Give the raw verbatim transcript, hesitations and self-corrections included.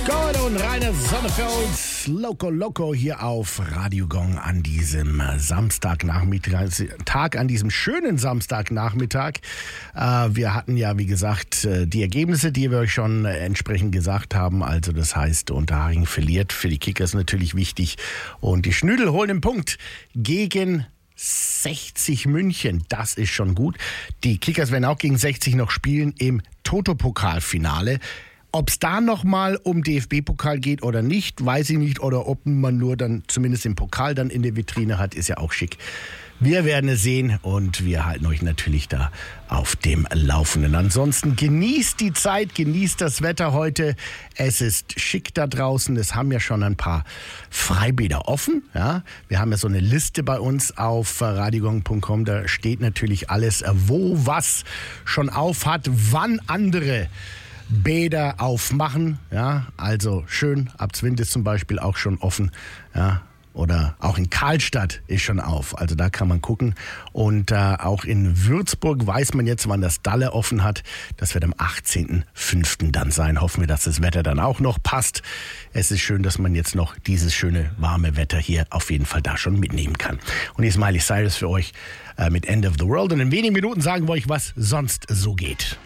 Gott und Rainer Sonnefeld, Loco Loco hier auf Radio Gong an diesem Samstagnachmittag, Tag, an diesem schönen Samstagnachmittag. Äh, wir hatten ja, wie gesagt, die Ergebnisse, die wir euch schon entsprechend gesagt haben. Also das heißt, Unterhaching verliert, für die Kickers natürlich wichtig. Und die Schnüdel holen den Punkt gegen sechzig München. Das ist schon gut. Die Kickers werden auch gegen sechzig noch spielen im Toto-Pokalfinale. Ob es da nochmal um D F B-Pokal geht oder nicht, weiß ich nicht. Oder ob man nur dann zumindest den Pokal dann in der Vitrine hat, ist ja auch schick. Wir werden es sehen und wir halten euch natürlich da auf dem Laufenden. Ansonsten genießt die Zeit, genießt das Wetter heute. Es ist schick da draußen. Es haben ja schon ein paar Freibäder offen. Ja, wir haben ja so eine Liste bei uns auf radiogong punkt com. Da steht natürlich alles, wo was schon auf hat, wann andere Bäder aufmachen, ja, also schön, Abzwind ist zum Beispiel auch schon offen, ja, oder auch in Karlstadt ist schon auf, also da kann man gucken und äh, auch in Würzburg weiß man jetzt, wann das Dalle offen hat, das wird am achtzehnten fünften dann sein, hoffen wir, dass das Wetter dann auch noch passt. Es ist schön, dass man jetzt noch dieses schöne, warme Wetter hier auf jeden Fall da schon mitnehmen kann. Und jetzt Miley Cyrus für euch äh, mit End of the World und in wenigen Minuten sagen wir euch, was sonst so geht.